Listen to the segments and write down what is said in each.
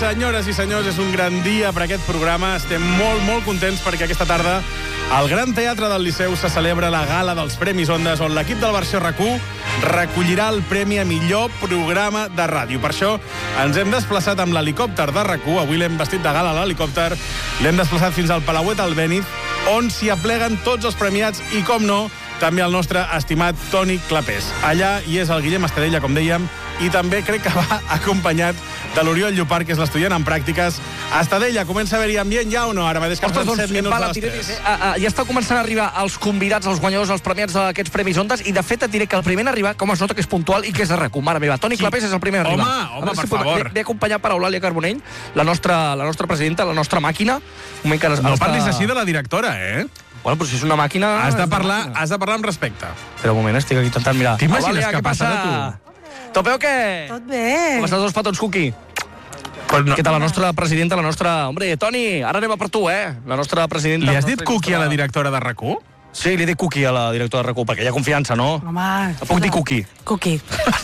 Senyores i senyors, és un gran dia per aquest programa. Estem molt contents perquè aquesta tarda al Gran Teatre del Liceu se celebra la gala dels Premis Ondes, on l'equip del Versió RAC1 recollirà el premi a millor programa de ràdio. Per això ens hem desplaçat amb l'helicòpter de RAC1. Avui l'hem vestit de gala a l'helicòpter. L'hem desplaçat fins al Palauet Albéniz, on s'hi apleguen tots els premiats i, com no, també el nostre estimat Toni Clapés. Allà hi és el Guillem Estadella, com dèiem, i també crec que va acompanyat de l'Oriol Llopart, que és l'estudiant en pràctiques. Estadella, comença a haver-hi ambient ja o no? Ara mateix que Ostres, fan 7 minuts va, a les 3. ja està començant a arribar els convidats, els guanyadors, els premiats d'aquests Premis Ondes, i de fet et diré que el primer en arribar, com es nota que és puntual i que és de RAC1, mare meva. Toni Clapés és el primer en arribar. Home, per favor. Ve acompanyat per Eulàlia Carbonell, la nostra presidenta, la nostra màquina. Un moment que No parlis així de la directora, eh? Bueno, però si és una màquina... Has de parlar amb respecte. Però un moment, estic aquí intentant mirar. T'imagines Eulàlia, què passa de tu? Tot bé o què? Tot bé. Com estàs, dos petons, Cuqui? Què tal la nostra presidenta, la nostra... Hombre, Toni, ara anem a per tu, eh? La nostra presidenta... Li has dit Cuqui a la directora de RAC1? Sí, li dic Cuqui a la directora de RAC1, perquè hi ha confiança, no? Home... Puc dir Cuqui? Cuqui.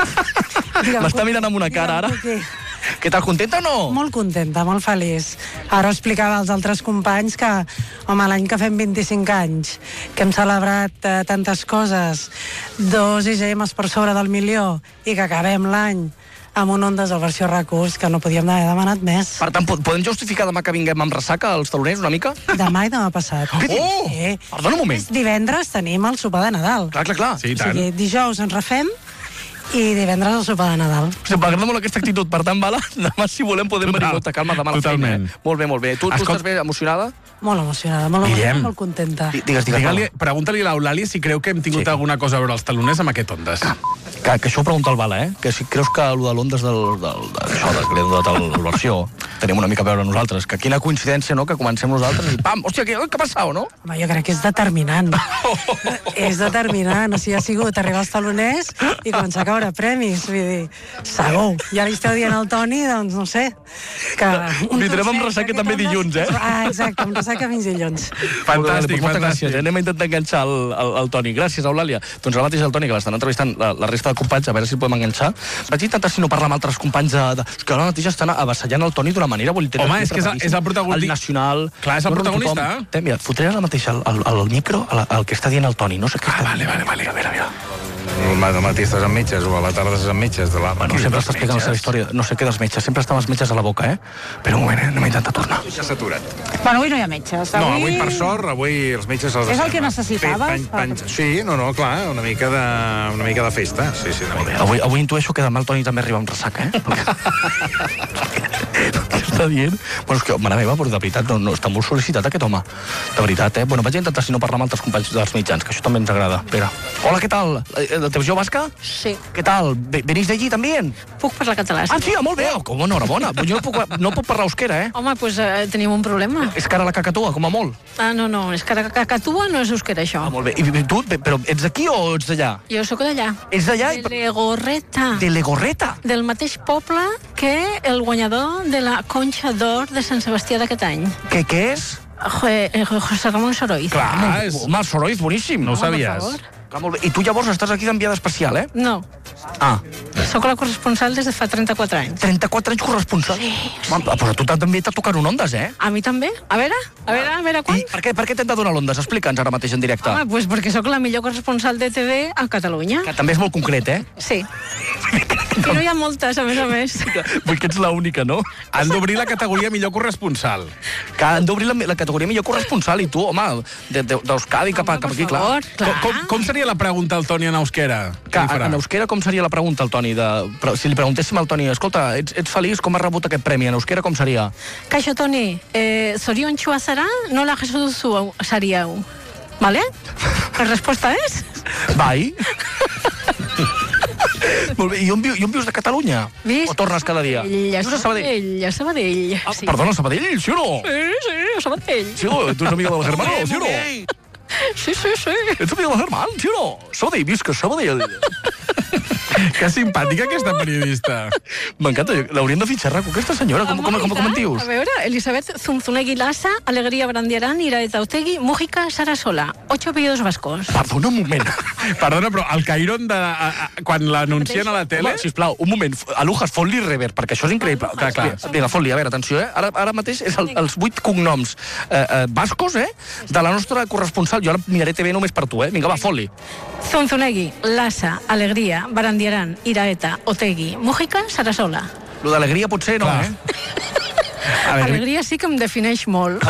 M'està mirant amb una cara, ara. Cuqui. Què tal, contenta o no? Molt contenta, molt feliç. Ara ho explicava als altres companys que, home, l'any que fem 25 anys, que hem celebrat tantes coses, 2 IGMs per sobre del 1.000.000, i que acabem l'any amb un Ondes de Versió RAC1, que no podíem haver demanat més. Per tant, podem justificar demà que vinguem amb ressaca als taloners una mica? Demà i demà passat. Oh! Perdona un moment. Divendres tenim el sopar de Nadal. Clar. Sí, O sigui, dijous ens refem i divendres el sopar de Nadal. M'agrada molt aquesta actitud. Per tant, Bala, demà, si volem, podem venir tota calma demà a la feina. Molt bé. Tu estàs bé emocionada? Molt emocionada, molt contenta. Digues. Pregunta-li a l'Eulàlia si creu que hem tingut alguna cosa a veure els taloners amb aquest Ondes. Que això ho pregunta el Bala, eh? Que si creus que allò de l'Ondes d'això, que li hem donat el Versió, tenim una mica a veure nosaltres. Que quina coincidència, no?, que comencem nosaltres i pam! Hòstia, què ha passat, no? Home, jo crec que és determinant. És determinant. O sigui, ha sigut arribar als taloners i començar a caure premis. Vull dir, segur. Ja li esteu dient al Toni, doncs, no sé, que... Vindrem amb ressaca també dilluns, eh? Exacte, amb ressaca fins dilluns. Fantàstic. Moltes gràcies. Anem a intentar enganxar el Toni. Gràcies, Eulàlia. Doncs ara mateix el Toni, que l'estan entrevistant la resta de companys, a veure si el podem enganxar. Vaig intentar, si no, parlar amb altres companys que ara mateix estan avassallant el Toni d'una manera... Home, és que és el protagonista. El nacional... Clar, és el protagonista. Mira, fotré ara mateix el micro al que està dient el Toni. No sé què... Vale. A veure. Al matí estàs amb metges o a la tarda estàs amb metges de la... Bueno, sempre està explicant la seva història. No sé què dels metges. Sempre estan els metges a la boca, eh? Però un moment, anem a intentar tornar. Ja s'ha aturat. Bueno, avui no hi ha metges. No, avui per sort, avui els metges els És el que necessitaves? Sí, clar, una mica de festa. Sí, Molt bé. Avui intueixo que demà el Toni també arriba amb ressaca, eh? Què està dient? Bueno, és que, mare meva, però de veritat, no, està molt sol·licitat aquest home. De veritat, eh? Bueno, vaig intentar, si no, parlar amb altres companys dels mitjans, que això també ens agrada. Espera. Hola, què tal? ¿La televisió vasca? Sí. ¿Qué tal? ¿Venís d'allí també? Puc parlar català? Ah, sí, molt bé. Com, enhorabona. Jo no puc parlar euskera, eh? Home, doncs tenim un problema. És cara a la cacatua, com a molt. Ah, no, és que la cacatua no és euskera, això. Ah, molt bé. I tu, però ets d'aquí o ets d'allà? Jo sóc d'allà. Ets d'allà? De Legorreta. De Legorreta? Del mateix poble que el guanyador de la Conxa d'Or de Sant Sebastià d'aquest any. Què és? José Ramon Soroiz. Clar, és... Home, el Soroiz, boníssim. No ho Per sabies. favor. Clar, molt bé. I tu llavors estàs aquí d'enviada especial, eh? No, Ah, sóc la corresponsal des de fa 34 anys. 34 anys corresponsal. Sí. Però a tu també t'ha tocat un Ondes, eh? A mi també. A veure quan. I per què t'hem de donar l'Ondes? Explica'ns ara mateix en directe. Home, doncs perquè sóc la millor corresponsal de TV a Catalunya. Que també és molt concret, eh? Sí. I no hi ha moltes, a més. Vull que ets l'única, no? Han d'obrir la categoria millor corresponsal. Que han d'obrir la categoria millor corresponsal, i tu, home, d'Euskadi cap aquí, clar. Com seria la pregunta al Toni en euskera? Que, en euskera, com seria la pregunta al Toni? Si li preguntéssim al Toni, escolta, ets feliç, com has rebut aquest premi? En euskera, com seria? Kaixo, Toni, zoriontxua zara, nola jaso duzu sariau? Vale? La resposta és? Bai. Molt bé, i on vius de Catalunya? Visc O tornes cada dia? A Sabadell. A Sabadell. Ah, Sí. perdona, Sabadell, sí o no? Sí, a Sabadell. Sí, tu ets amiga del Germán, sí o no? Sí. Ets amiga del Germán, sí o no? Sabadell, visca Sabadell. Que simpàtica aquesta periodista. M'encanta, l'hauríem de fitxar, RAC1, aquesta senyora, com en dius? A veure, Elisabet Zunzunegui Lassa, Alegría Brandiarán, Iraeta Otegui, Mújica Sarasola. 8 apellidos vascos. Perdona un moment. Perdona, però el Cairon quan l'anuncien a la tele... Home, sisplau, un moment. Alujas, fot-li reverb, perquè això és increïble. Clar. Vinga, fot-li, a veure, atenció, Ara mateix és els 8 cognoms bascos, de la nostra corresponsal. Jo ara miraré TV només per tu, Vinga, va, fot-li. Zunzunegui, Lassa, Alegría, Brandiarán, Iraeta, Otegui, Mújica, Sarasola. Lo d'alegria potser no, Alegria sí que em defineix molt.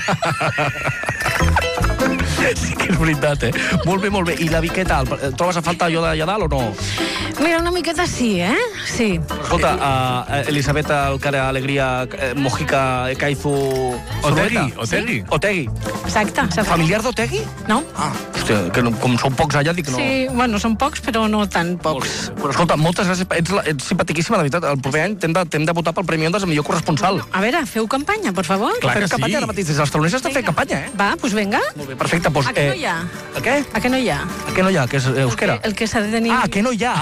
Sí que és veritat, Molt bé. I la Viqueta, trobes a faltar allò d'allà dalt o no? Mira, una miqueta sí, Sí. Escolta, Elisabet Alcara, Alegria, Mojica, Caizu... Otegui. Exacte. Familiar d'Otegui? No? Hòstia, que com són pocs allà, dic no... Sí, bueno, són pocs, però no tan pocs. Però escolta, moltes gràcies, ets simpaticíssima, de veritat. El proper any t'hem de votar pel Premi Ondas a millor corresponsal. A veure, feu campanya, per favor. Clar que Fem campanya ara mateix, des dels taloners estan fent campanya, Va, doncs vinga. Molt bé, perfecte. Doncs, A què no hi ha? A què? A què no hi ha? A què no hi ha? Que és euskera? El que s'ha de tenir... Ah, que no hi ha.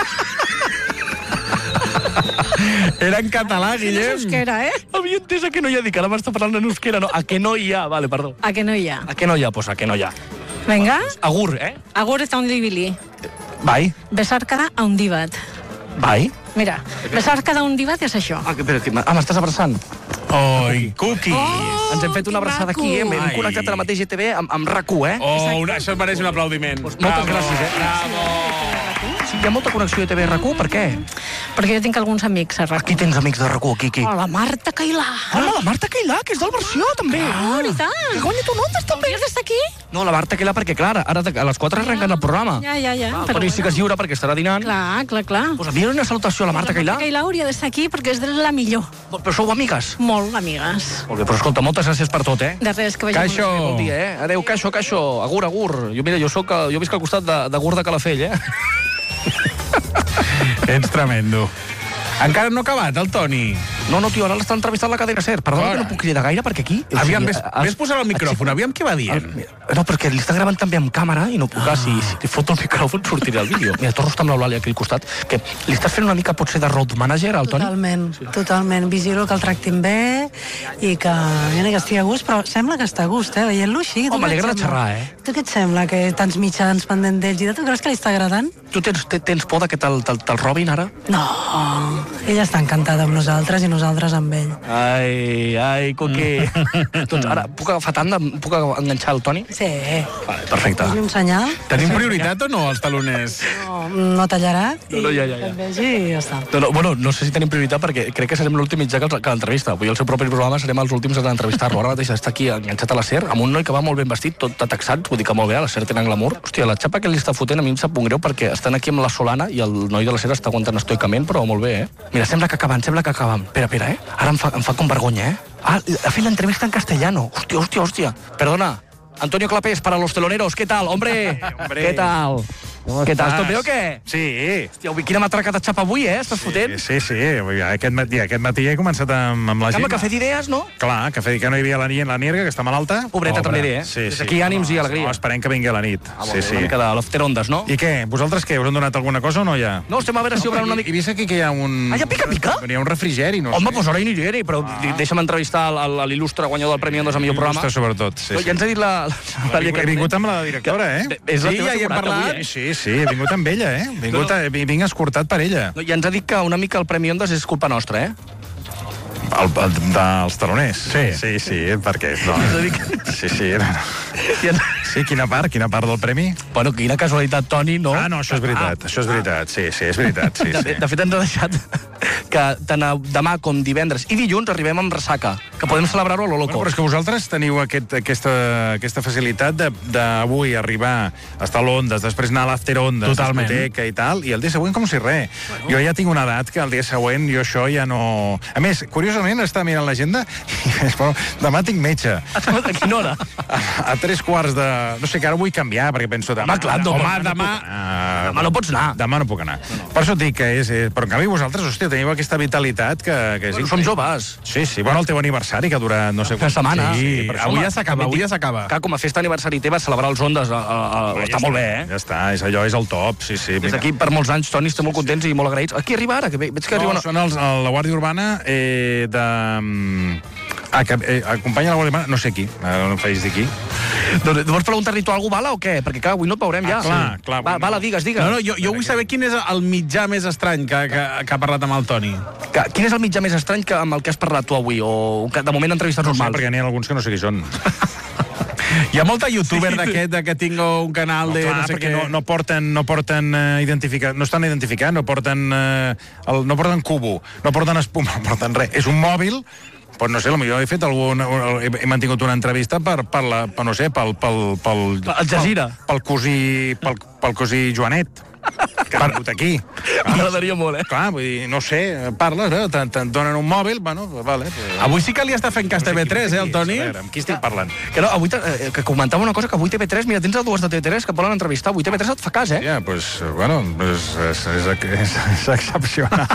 Era en català, És Guillem. euskera, Havia entès a què no hi ha. Dic, ara m'està parlant en euskera, no? A què no hi ha? Vale, perdó. A què no hi ha? A què no hi ha? Pues a què no hi ha. Vinga. Agur, Agur eta ondibili. Bai. Besarkada haundibat. Bai. Mira, besarkada haundibat és això. M'estàs abraçant. Oi, cookies. Ens hem fet una abraçada aquí, Hem Ai. connectat a la mateixa TV amb RAC1, Això es mereix un aplaudiment. Moltes gràcies, Bravo. Sí, hi ha molta connexió de TV a RAC1, per què? Perquè jo tinc alguns amics a RAC1. Aquí tens amics de RAC1, aquí. Oh, la Marta Cailà. Home, la Marta Cailà, que és del Versió, també. Ah, i tant. Que guanya tu notes, també. Hauries d'estar aquí? No, la Marta Cailà, perquè, clar, ara a les 4 arrenquen el programa. Ja. El Toni sí que es lliure perquè estarà dinant. Clar. Pues envia una salutació a la Marta Cailà. La Marta Cailà hauria d'estar aquí perquè és la millor. Però sou amigues? Molt amigues. Molt bé, però escolta, moltes gràcies per tot, De res, que vagi Caixo. molt bé. Bon dia, Adéu, Caixo. Agur. Jo visc al costat de Gur de Calafell, Ets tremendo. Encara no ha acabat, el Toni. No, tio, ara l'està entrevistant la cadena SER. Perdona que no puc cridar gaire, perquè aquí... Aviam, ves posar el micròfon, aviam què va dient. No, perquè li està gravant també amb càmera i no puc... Si li foto el micròfon sortirà el vídeo. Mira, torno a estar amb l'Eulàlia aquí al costat, que li estàs fent una mica, potser, de road manager, al Toni? Totalment. Vigilo que el tractin bé i que estigui a gust, però sembla que està a gust, veient-lo així. Home, m'alegra de xerrar, Tu què et sembla, que tants mitjans pendent d'ells i de tu creus que li està agradant? Tu tens por que te'l robin, ara? No, ella està encantada amb nosaltres i nosaltres amb ell. Ai, Coqui. Doncs ara, puc agafar tanda? Puc enganxar el Toni? Sí. Vale, perfecte. Fes-li un senyal. Tenim prioritat o no, els taloners? No tallarà i No, ja. que et vegi i ja està. No sé si tenim prioritat perquè crec que serem l'últim mitjà que l'entrevista. Avui al seu propi programa serem els últims a entrevistar-lo. Ara mateix està aquí enganxat a la SER amb un noi que va molt ben vestit, tot ataxat, vull dir que molt bé, a la SER tenen glamour. Hòstia, la xapa que li està fotent a mi em sap un greu perquè estan aquí amb la Solana i el noi de la SER està aguantant estoicament, però molt bé, Mira, sembla que acabem. Espera, Ara em fa com vergonya, ha fet l'entrevista en castellano. Hòstia. Perdona. Antonio Clapés, para los teloneros. ¿Qué tal, hombre? ¿Qué tal? Què tal? Tot bé o què? Sí. Hòstia, quina matraca de xapa avui, Estàs fotent? Sí. Aquest matí he començat amb la gent. Sembla que ha fet idees, no? Clar, que no hi havia la Nierga, que està malalta. Pobreta també diré, Sí. Des d'aquí ànims i alegria. No, esperem que vingui a la nit. Una mica de l'After Ondas, no? I què? Vosaltres què? Us han donat alguna cosa o no ja? No, estem a veure si obre una mica... He vist aquí que hi ha un... Ah, hi ha pica-pica? Hi ha un refrigeri, no sé. Home, doncs ara hi aniré, però deixa'm entrevistar l'il·lustre guanyador del Premi Ondas a millor programa. Il·lustre, sobretot, sí. Ja ens ha dit la... He vingut amb la directora, És la Sí, teva ja hi hem assegurata parlat. avui, Sí, he vingut amb ella, Vinc escortat per ella. Ja ens ha dit que una mica el Premi Ondas és culpa nostra, Dels taloners. Sí, per què? Sí, quina part del premi? Bueno, quina casualitat, Toni, no? No, això és veritat, sí, és veritat. De fet, ens ha deixat que tant demà com divendres i dilluns arribem amb ressaca, que podem celebrar-ho a lo loco. Però és que vosaltres teniu aquesta facilitat d'avui arribar a estar a l'Ondes, després anar a l'After Ondas, discoteca i tal, i el dia següent com si res. Jo ja tinc una edat que el dia següent jo això ja no... A més, curiosament, estava mirant l'agenda i demà tinc metge. A quina hora? A 3:15 no sé, que ara vull canviar, perquè penso demà... Home, clar, demà no pots anar. Demà no puc anar. Per això et dic que és... Però en canvi vosaltres, hòstia, teniu aquesta vitalitat que és... Som joves. Sí, bueno, el teu aniversari, que dura no sé... Una setmana. Sí, avui ja s'acaba. Clar, com a festa aniversari teva, celebrar els Ondes està molt bé, eh? Ja està, allò és el top, sí. Des d'aquí, per molts anys, Toni, estem molt contents i molt agraïts. Qui arriba ara? Veig que arriba... No, són la Guàrdia Urbana de... acompanya la Guàrdia Urbana, no sé qui, no em facis dir qui. Vols preguntar-li tu alguna bala o què? Perquè, clar, avui no et veurem ja. Clar. Bala, digues. No, jo vull saber quin és el mitjà més estrany que ha parlat amb el Toni. Quin és el mitjà més estrany amb el que has parlat tu avui? O que de moment entrevistes normals? No sé, perquè n'hi ha alguns que no sé qui són. Hi ha molta youtuber d'aquest, que tinc un canal de... No sé què. No porten identificat, no estan identificant, no porten cubo, no porten espuma, no porten res. És un mòbil. Pues no sé, potser he fet he mantingut una entrevista pel Jazeera. Pel cosí Joanet, que ha vingut aquí. M'agradaria molt, Clar, vull dir, no sé, parles, te'n donen un mòbil, bueno, vale. Avui sí que li està fent cas TV3, el Toni? A veure, amb qui estic parlant? Que no, avui que comentava una cosa, que avui TV3, mira, tens dues de TV3 que volen entrevistar, avui TV3 et fa cas, eh? Ja, pues, bueno, és excepcional.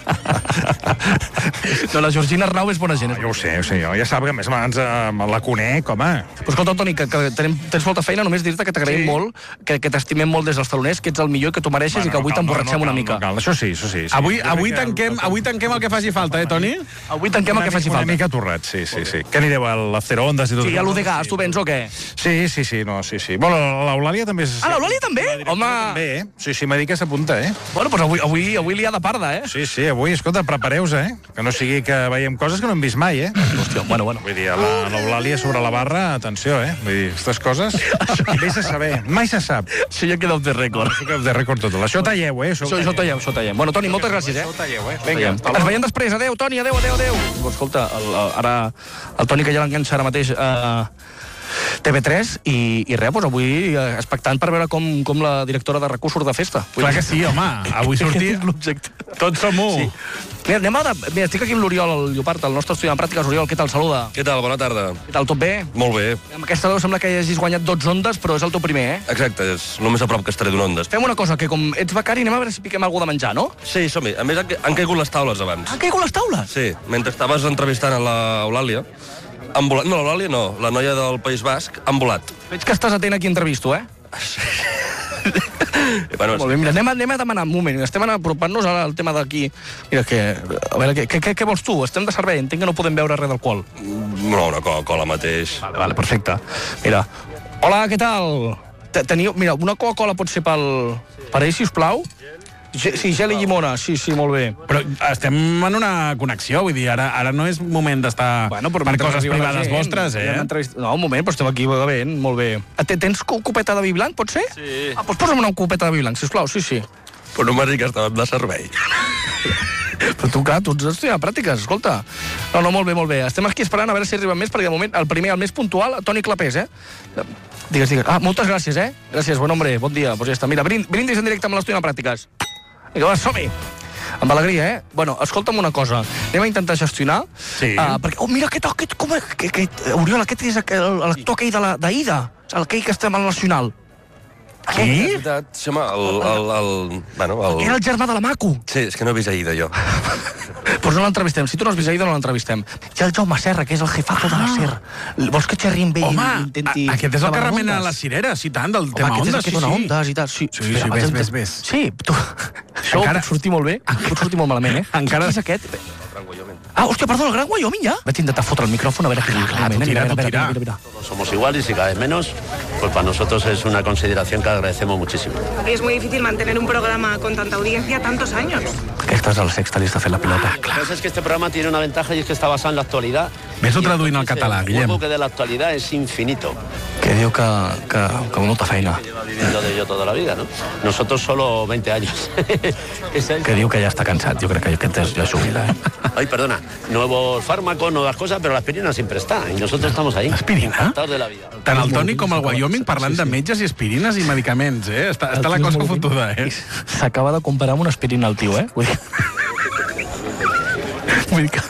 No, la Georgina Arnau és bona gent. Jo ho sé, jo ja sap que més abans la conec, home. Però escolta, Toni, que tens molta feina, només dir-te que t'agraïm molt, que t'estimem molt des dels taloners, que ets el millor que tu mereixes i que avui t'emborratxem una mica. Això sí. Avui tanquem el que faci falta, Toni? Avui tanquem el que faci falta. Una mica torrat, sí. Què anireu, a l'After Ondas i tot? Sí, a l'Udegas, tu vens o què? Sí. Bueno, l'Eulàlia també és... Ah, l'Eulàlia també? Home... També, Sí, m'ha dit que s'apunta, Bueno, doncs avui li ha de parda, Sí, avui, escolta, prepareu-vos, Que no sigui que veiem coses que no hem vist mai, Hòstia, bueno. Vull dir, l'Eulàlia sobre la barra, atenció, Vull dir, aquestes coses, vés a saber, mai se sap. Això ja queda off the record. Això queda off the record tot. Això talleu, Això tallem. Bueno, Toni, moltes gràcies, Això talleu, Vinga, ens veiem després. Adéu, Toni, adéu. Escolta, ara el Toni, que ja l'enganxa ara mateix TV3 i res, doncs avui expectant per veure com la directora de RAC1 surt de festa. Clar que sí, home, avui sortir... l'objecte. Tots som u. Sí. Mira, estic aquí amb l'Oriol, el Llopart, el nostre estudiant de pràctiques. Oriol, què tal? Saluda. Què tal? Bona tarda. Què tal? Tot bé? Molt bé. Amb aquesta sembla que hagis guanyat 12 ondes, però és el teu primer, Exacte, és el més a prop que estaré d'un ondes. Fem una cosa, que com ets becari, anem a veure si piquem alguna de menjar, no? Sí, som-hi. A més, han caigut les taules abans. Han caigut les taules? Sí, mentre estaves entrevistant a l'Eulàlia, han volat... No, l'Eulàlia no, la noia del País Basc, han volat. Veig que estàs atent a qui entrevisto, Bueno, molt bé, mira, anem a demanar un moment. Estem apropant-nos al tema d'aquí. Mira, a veure, què vols tu? Estem de servei, entenc que no podem beure res d'alcohol. No, una Coca-Cola mateix. Vale, perfecte. Mira, hola, què tal? Mira, una Coca-Cola pot ser per ell, sisplau? Sí, gel i llimona, sí, molt bé. Però estem en una connexió, vull dir, ara no és moment d'estar per coses privades vostres, No, un moment, però estem aquí bevent, molt bé. Tens copeta de vi blanc, pot ser? Sí. Doncs posa'm una copeta de vi blanc, sisplau, sí. Però no m'has dit que estàvem de servei. Però tu, clar, tu ets estudiant pràctiques, escolta. No, molt bé. Estem aquí esperant a veure si arriben més, perquè de moment el primer, el més puntual, Toni Clapés, Digues. Moltes gràcies, Gràcies, bon hombre, bon dia. Pues ja està. Mira, brindis en directe amb l'estudiant pràctiques. Vinga, va, som-hi. Amb alegria, Bueno, escolta'm una cosa. Anem a intentar gestionar. Sí. Perquè, mira, Oriol, aquest és l'actor aquell d'Aida. Aquell que estem al Nacional. Qui? Era el germà de la Maco. Sí, és que no he vist Aida, jo. Doncs no l'entrevistem. Si tu no has vist Aida, no l'entrevistem. Hi ha el Jaume Serra, que és el jefazo de la SER. Vols que xerri amb ell? Home, aquest és el que remena a les cireres, i tant, del tema ondes. Home, aquest és el que dona ondes i tal. Sí, ves. Sí, tu... Això pot sortir molt bé, pot sortir molt malament, Encara... Qui és aquest? Hòstia, perdó, el Gran Wyoming ja? Vaig intentar fotre el micròfon a veure què diu. Mira. Somos iguales y cada vez menos, pues para nosotros es una consideración que agradecemos muchísimo. Es muy difícil mantener un programa con tanta audiencia tantos años. Aquesta és el Sexta, li està fent la pilota. Lo que pasa es que este programa tiene una ventaja y es que está basado en la actualidad. Ves-ho traduint al català, Guillem. El juego que de la actualidad es infinito. Que diu que molta feina. Lleva viviendo de ello toda la vida, ¿no? Nosotros solo 20 años. Que diu que ja està cansat, jo crec que aquest ja jubila, Ay, perdona, nuevos fármacos, nuevas cosas, pero la aspirina siempre está y nosotros estamos ahí. Aspirina? De la vida. Tant el Toni com el Wyoming parlant de metges i aspirines i medicaments, Està la cosa fotuda, S'acaba de comparar amb una aspirina el tio, Vull dir que...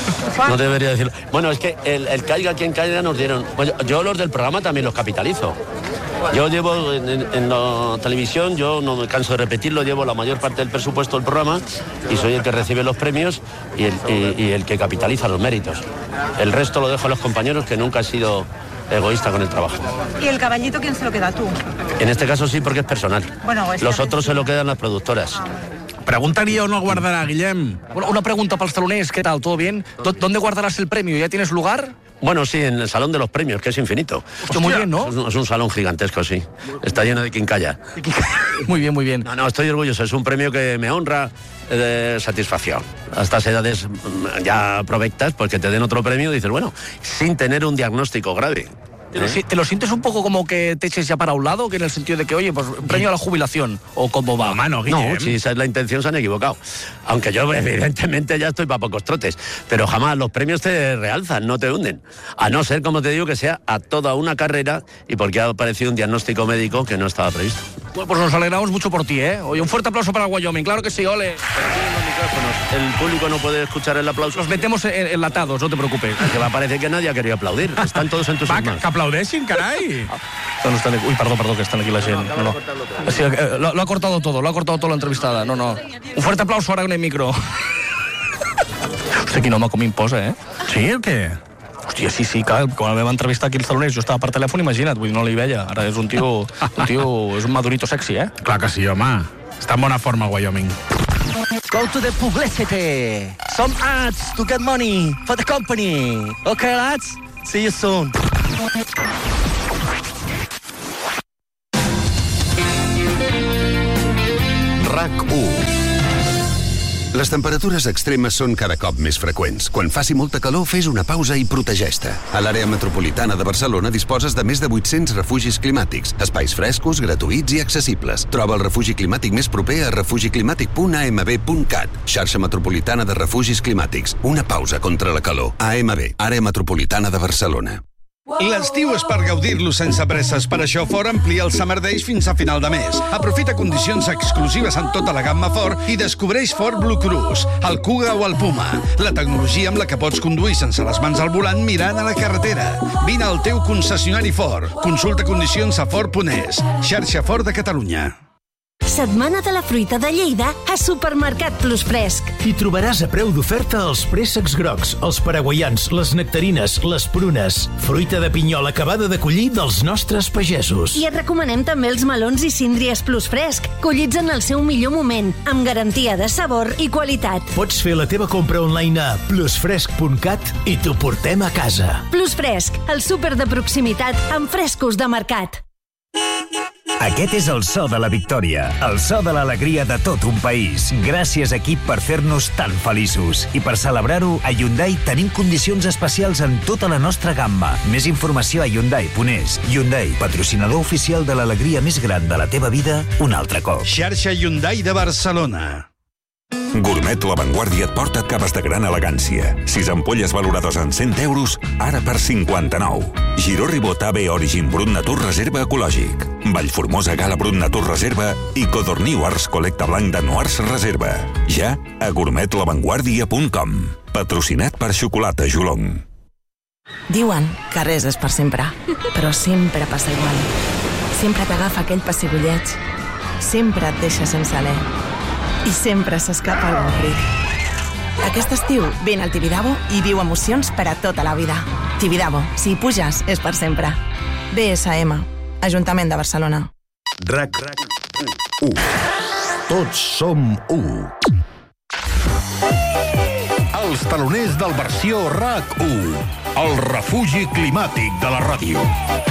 No debería decirlo. Bueno, es que el caiga quien caiga nos dieron... Bueno, yo los del programa también los capitalizo. Yo llevo en la televisión, yo no me canso de repetirlo, llevo la mayor parte del presupuesto del programa y soy el que recibe los premios y el que capitaliza los méritos. El resto lo dejo a los compañeros, que nunca he sido egoísta con el trabajo. ¿Y el caballito quién se lo queda, tú? En este caso sí, porque es personal. Bueno, es los otros se lo quedan las productoras. Preguntaría on el guardará, Guillem. Bueno, una pregunta para los taloners, ¿qué tal? ¿Todo bien? ¿Dónde guardarás el premio? ¿Ya tienes lugar? Bueno, sí, en el Salón de los Premios, que es infinito. Hostia, muy bien, ¿no? Es un salón gigantesco, sí. Está lleno de quincalla. Muy bien, muy bien. No, estoy orgulloso. Es un premio que me honra, de satisfacción. A estas edades ya provectas, pues que te den otro premio, dices, bueno, sin tener un diagnóstico grave. ¿Te lo sientes un poco como que te eches ya para un lado? Que en el sentido de que, oye, pues premio a la jubilación, ¿o cómo va? No, si esa es la intención, se han equivocado. Aunque yo, evidentemente, ya estoy para pocos trotes. Pero jamás los premios te realzan, no te hunden. A no ser, como te digo, que sea a toda una carrera y porque ha aparecido un diagnóstico médico que no estaba previsto. Bueno, pues nos alegramos mucho por ti, ¿eh? Oye, un fuerte aplauso para Wyoming, claro que sí, ole. El público no puede escuchar el aplauso. Los metemos enlatados, no te preocupes. Que va a parecer que nadie ha querido aplaudir. Están todos entusiasmados. Que aplaudeixin, carai. Uy, perdón, que están aquí la gent. No. Sí, lo ha cortado todo la entrevistada. No. Un fuerte aplauso ara en el micro. Hòstia, quin home com imposa, eh? Sí, o què? Hòstia, sí, clar, quan el vam entrevistar aquí als taloners, jo estava per telèfon, imagina't, vull dir, no li veia. Ara és un tio, és un madurito sexy, eh? Clar que sí, home. Està en bona forma, Wyoming. Go to the publicity. Some ads to get money for the company. Okay, lads? See you soon. RAC1. Les temperatures extremes són cada cop més freqüents. Quan faci molta calor, fes una pausa i protegeix-te. A l'àrea metropolitana de Barcelona disposes de més de 800 refugis climàtics, espais frescos, gratuïts i accessibles. Troba el refugi climàtic més proper a refugiclimàtic.amb.cat. Xarxa metropolitana de refugis climàtics. Una pausa contra la calor. AMB, àrea metropolitana de Barcelona. L'estiu és per gaudir-lo sense presses. Per això Ford amplia el Summer Days fins a final de mes. Aprofita condicions exclusives en tota la gamma Ford i descobreix Ford Blue Cruise, el Kuga o el Puma. La tecnologia amb la que pots conduir sense les mans al volant mirant a la carretera. Vine al teu concessionari Ford. Consulta condicions a Ford.es. Xarxa Ford de Catalunya. Setmana de la fruita de Lleida a Supermercat Plus Fresc. Hi trobaràs a preu d'oferta els préssecs grocs, els paraguaians, les nectarines, les prunes, fruita de pinyol acabada de collir dels nostres pagesos. I et recomanem també els melons i síndries Plus Fresc, collits en el seu millor moment, amb garantia de sabor i qualitat. Pots fer la teva compra online a plusfresc.cat i t'ho portem a casa. Plus Fresc, el súper de proximitat amb frescos de mercat. Aquest és el so de la victòria, el so de l'alegria de tot un país. Gràcies, equip, per fer-nos tan feliços. I per celebrar-ho, a Hyundai tenim condicions especials en tota la nostra gamma. Més informació a Hyundai.es. Hyundai, patrocinador oficial de l'alegria més gran de la teva vida, un altre cop. Xarxa Hyundai de Barcelona. Gourmet La Vanguardia et porta capes de gran elegància. 6 ampolles valorades en 100 euros, ara per 59. Giró Ribot AB Origin Brut Natur Reserva Ecològic. Vallformosa Gala Brut Natur Reserva i Codorní Ars Col·lecta Blanc de Noars Reserva. Ja a gourmetlavanguardia.com. Patrocinat per Xocolata Jolong. Diuen que res és per sempre, però sempre passa igual. Sempre t'agafa aquell pessigolleig. Sempre et deixa sense alè. I sempre s'escapa algun crit. Aquest estiu, vine al Tibidabo i viu emocions per a tota la vida. Tibidabo, si hi puges, és per sempre. BSM, Ajuntament de Barcelona. RAC1. Tots som u. Els taloners del versió RAC1. El refugi climàtic de la ràdio.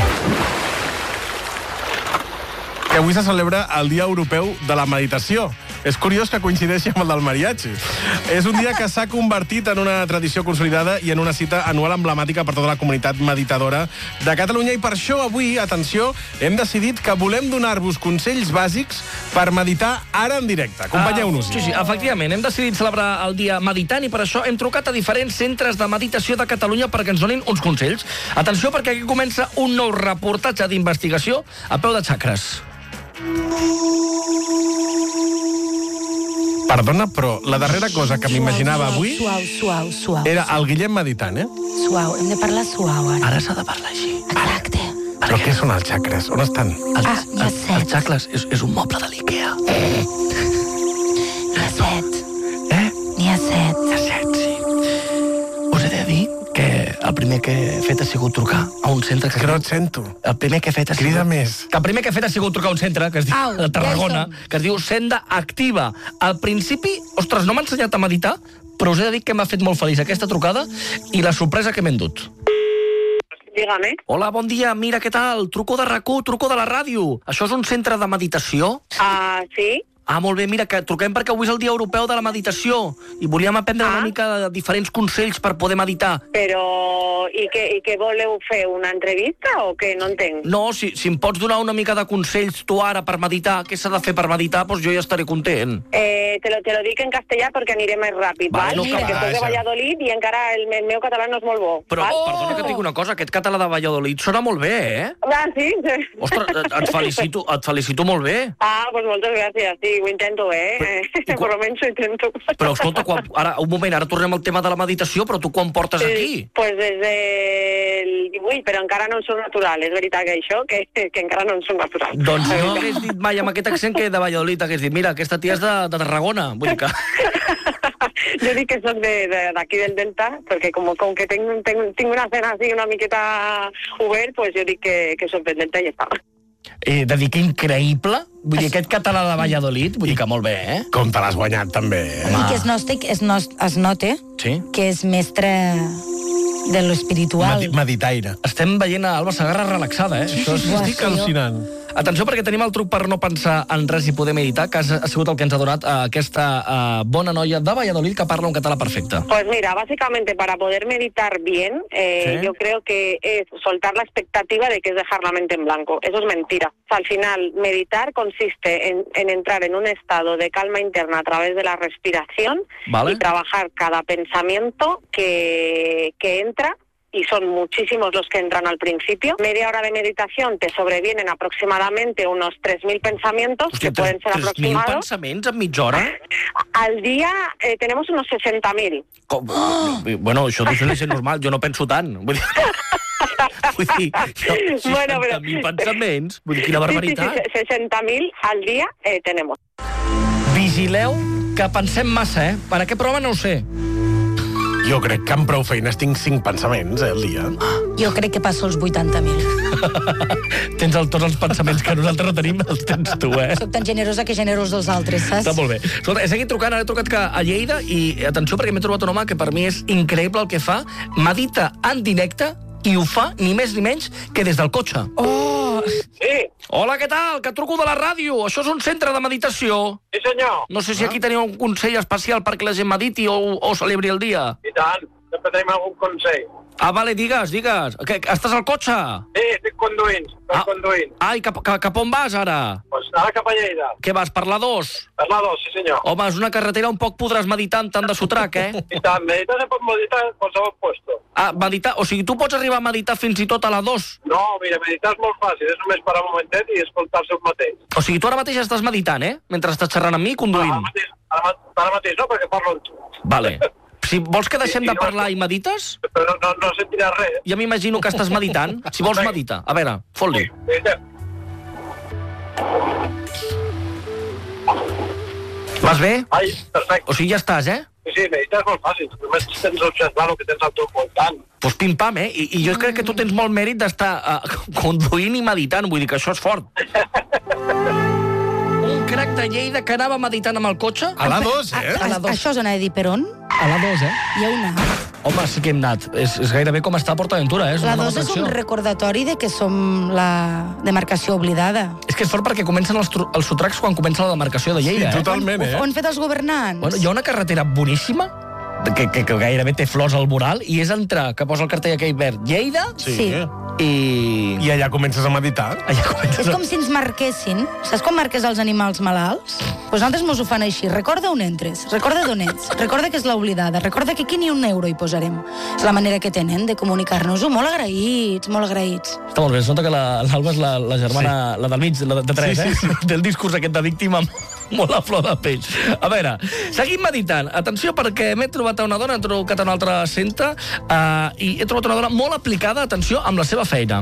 Que avui se celebra el Dia Europeu de la Meditació. És curiós que coincideixi amb el del mariachi. És un dia que s'ha convertit en una tradició consolidada i en una cita anual emblemàtica per tota la comunitat meditadora de Catalunya. I per això avui, atenció, hem decidit que volem donar-vos consells bàsics per meditar ara en directe. Acompanyeu-nos. Sí, efectivament. Hem decidit celebrar el dia meditant i per això hem trucat a diferents centres de meditació de Catalunya perquè ens donin uns consells. Atenció, perquè aquí comença un nou reportatge d'investigació a peu de xacres. Perdona, però la darrera cosa que m'imaginava avui Suau. era el Guillem meditant, Suau, hem de parlar suau, ara. Ara s'ha de parlar així. Exacte. Però què són els xacres? On estan? Ja sé. Els xacles és un moble de l'Ikea. N'hi ha 7. N'hi ha 7. N'hi ha 7, sí. Us he de dir que el primer que he fet ha sigut trucar a un centre que no et sento. El primer que he fet ha sigut... Crida més. Que el primer que he fet ha sigut trucar a un centre que es diu, de Tarragona, que es diu Senda Activa. Al principi, ostres, no m'ha ensenyat a meditar, però us he de dir que m'ha fet molt feliç aquesta trucada i la sorpresa que m'he endut. Dígame. Hola, bon dia. Mira, què tal? Truco de RAC1, truco de la ràdio. Això és un centre de meditació? Sí. Ah, molt bé, mira, que truquem perquè avui és el Dia Europeu de la Meditació i volíem aprendre una mica de diferents consells per poder meditar. Però, i què voleu fer? Una entrevista o què? No entenc. No, si em pots donar una mica de consells tu ara per meditar, què s'ha de fer per meditar, doncs jo ja estaré content. Te lo dic en castellà perquè aniré més ràpid, val? no cal Perquè soc de Valladolid i encara el meu català no és molt bo. Però, perdona que et dic una cosa, aquest català de Valladolid sona molt bé, eh? Ah, sí? Ostres, et felicito molt bé. Pues moltes gràcies, sí, ho intento, per almenys ho intento. Però escolta, ara tornem al tema de la meditació, però tu quan portes aquí? Pues des del 18, però encara no en soc natural, és veritat que això, que encara no en soc natural. Doncs no hagués dit mai amb aquest accent que de Valladolid, hagués dit, mira, aquesta tia és de Tarragona, vull dir que... Jo dic que soc d'aquí del Delta, perquè com que tinc una cena així una miqueta obert, pues jo dic que soc del Delta i ja està. De dir que increïble, vull dir, aquest català de Valladolid, vull dir que molt bé, eh? Com te l'has guanyat, també. I que es nota que és mestre de lo espiritual. Meditaire. Estem veient a Alba Segarra relaxada, eh? Estic al·lucinant. Atenció, perquè tenim el truc per no pensar en res i poder meditar, que ha sigut el que ens ha donat aquesta bona noia de Valladolid que parla un català perfecte. Pues mira, básicamente para poder meditar bien, yo creo que es soltar la expectativa de que es dejar la mente en blanco. Eso es mentira. O sea, al final, meditar consiste en entrar en un estado de calma interna a través de la respiración y trabajar cada pensamiento que entra, y son muchísimos los que entran al principio. Media hora de meditación te sobrevienen aproximadamente unos 3.000 pensamientos, que pueden ser aproximados. 3.000 pensaments en mitja hora? Al día tenemos unos 60.000. Bueno, això deu ser la gent normal, jo no penso tant. Vull dir, 60.000 pensaments, vull dir, quina barbaritat. Sí, 60.000 al dia tenemos. Vigileu que pensem massa, eh? Per aquest programa no ho sé. Jo crec que amb prou feines tinc 5 pensaments al dia. Jo crec que passo els 80.000. Tens tots els pensaments que nosaltres no tenim, els tens tu, eh? Soc tan generosa que generós dels altres, saps? Està molt bé. Escolta, he seguit trucant, ara he trucat a Lleida i atenció perquè m'he trobat un home que per mi és increïble el que fa. Medita en directe i ho fa ni més ni menys que des del cotxe. Sí. Hola, què tal? Que truco de la ràdio. Això és un centre de meditació. Sí, senyor. No sé si aquí teniu un consell especial perquè la gent mediti o celebri el dia. I tant, sempre tenim algun consell. Ah, vale, digues. Estàs al cotxe? Sí, estic conduint. I cap on vas, ara? Pues ara cap a Lleida. Què vas, per la 2? Per la 2, sí, senyor. Home, és una carretera on poc podràs meditar en tant de sotrac, eh? I tant, meditar se pot meditar en qualsevol puesto. Ah, meditar, o sigui, tu pots arribar a meditar fins i tot a la 2? No, mira, meditar és molt fàcil, és només parar un momentet i escoltar-se un mateix. O sigui, tu ara mateix estàs meditant, eh? Mentre estàs xerrant amb mi, conduint. Ara mateix no, perquè parlo amb tu. Vale. Si vols que deixem de parlar i medites... Però no sentiràs res. Ja m'imagino que estàs meditant. Si vols, medita. A veure, fot-li. Vas bé? Ai, perfecte. O sigui, ja estàs, eh? Sí, meditar és molt fàcil. Només tens d'observar el que tens al teu voltant. Doncs pim-pam, eh? I jo crec que tu tens molt mèrit d'estar conduint i meditant. Vull dir que això és fort. Un crac de Lleida que anava meditant amb el cotxe. A la 2, eh? Això és anar a dir per on? A la 2, eh? Hi ha una. Home, sí que hem anat. És gairebé com estar a PortAventura, eh? La 2 és un recordatori de que som la demarcació oblidada. És que és fort perquè comencen els sotracs quan comença la demarcació de Lleida, sí, totalment, eh? Ho han fet els governants. Bueno, hi ha una carretera boníssima que gairebé té flors al mural i és entrar, que posa el cartell aquell verd, Lleida, sí. I allà comences a meditar. És com si ens marquessin. Saps quan marques els animals malalts? Doncs nosaltres mos ho fan així. Recorda on entres, recorda d'on ets, recorda que és l'oblidada, recorda que aquí ni un euro hi posarem. És la manera que tenen de comunicar-nos-ho. Molt agraïts, molt agraïts. Està molt bé, es nota que l'Alba és la germana, la del mig, la de 3, sí. Del discurs aquest de víctima molt a flor de pell. A veure, seguim meditant. Atenció, perquè m'he trobat una dona, he trucat a un altre centre, i he trobat una dona molt aplicada, atenció, amb la seva feina.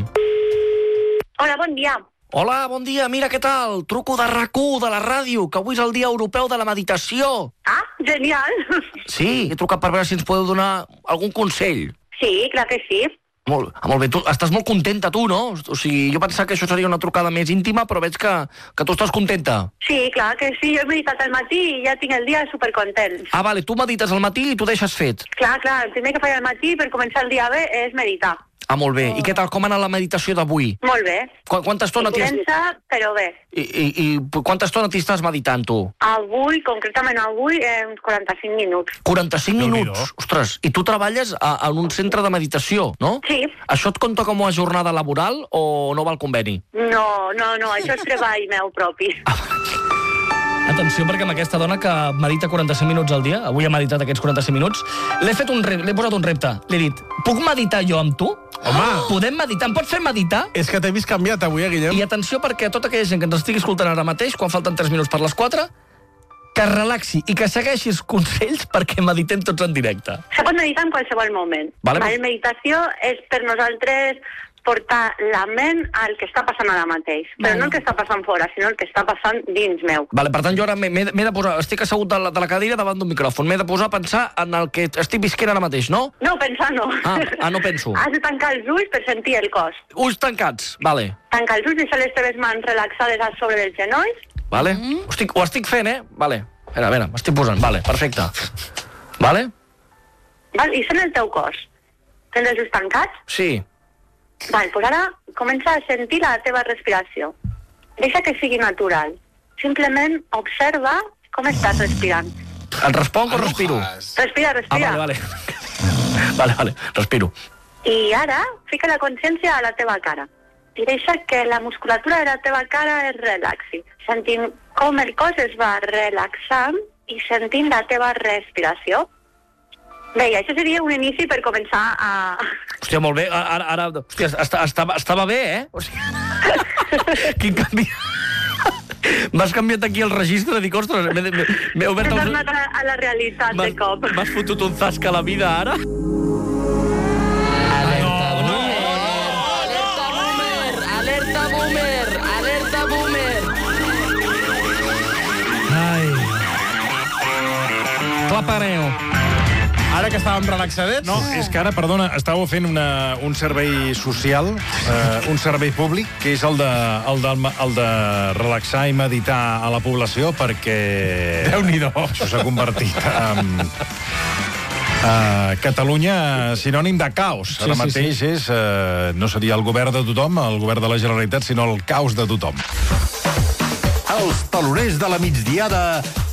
Hola, bon dia. Hola, bon dia. Mira, què tal? Truco de RAC1, de la ràdio, que avui és el Dia Europeu de la Meditació. Ah, genial. Sí, he trucat per veure si ens podeu donar algun consell. Sí, clar que sí. Molt bé, tu estàs molt contenta, tu, no? O sigui, jo pensava que això seria una trucada més íntima, però veig que tu estàs contenta. Sí, clar que sí. Jo he meditat al matí i ja tinc el dia supercontent. Ah, vale, tu medites al matí i t'ho deixes fet. Clar, el primer que faig al matí per començar el dia bé és meditar. Ah, molt bé. I què tal? Com ha anat la meditació d'avui? Molt bé. Quanta estona Intensa, però bé. I quanta estona t'hi estàs meditant, tu? Avui, concretament avui, 45 minuts. 45 minuts? Ostres, i tu treballes en un centre de meditació, no? Sí. Això et compta com a jornada laboral o no va al conveni? No, això és treball meu propi. Atenció, perquè amb aquesta dona que medita 45 minuts al dia, avui ha meditat aquests 45 minuts, l'he posat un repte. L'he dit, puc meditar jo amb tu? Home! Podem meditar? Em pots fer meditar? És que t'he vist canviat avui, Guillem. I atenció, perquè a tota aquella gent que ens estigui escoltant ara mateix, quan falten 3 minuts per les 4, que es relaxi i que segueixis consells perquè meditem tots en directe. Se pot meditar en qualsevol moment. Vale. La meditació és per nosaltres portar la ment al que està passant ara mateix. Però no el que està passant fora, sinó el que està passant dins meu. Vale, per tant, jo ara m'he de posar... Estic assegut de la cadira davant d'un micròfon. M'he de posar a pensar en el que estic visquent ara mateix, no? No, pensar no. No penso. Has de tancar els ulls per sentir el cos. Ulls tancats, vale. Tanca els ulls, deixa les teves mans relaxades a sobre dels genolls. Vale. Ho estic fent, Vale. A veure, m'estic posant. Vale, perfecte. Vale? I sent el teu cos. Tens els ulls tancats? Sí. Vale, doncs ara comença a sentir la teva respiració. Deixa que sigui natural. Simplement observa com estàs respirant. Et responc o respiro? Respira. Vale. Vale, respiro. I ara fica la consciència a la teva cara. I deixa que la musculatura de la teva cara es relaxi. Sentint com el cos es va relaxant i sentint la teva respiració. Bé, això seria un inici per començar a... Hòstia, molt bé. Ara hòstia, estava bé, O sigui... Quin canvi... M'has canviat aquí el registre, dic, ostres, m'he obert... He tornat a la realitat de cop. M'has fotut un zasc a la vida, ara? Alerta boomer! Ai... Clapareo. Ara que estàvem relaxadets... No, és que ara, perdona, estàveu fent un servei social, un servei públic, que és el de relaxar i meditar a la població, perquè... Déu-n'hi-do. Això s'ha convertit en... Catalunya, sinònim de caos. Ara mateix és... No seria el govern de tothom, el govern de la Generalitat, sinó el caos de tothom. Els taloners de la migdiada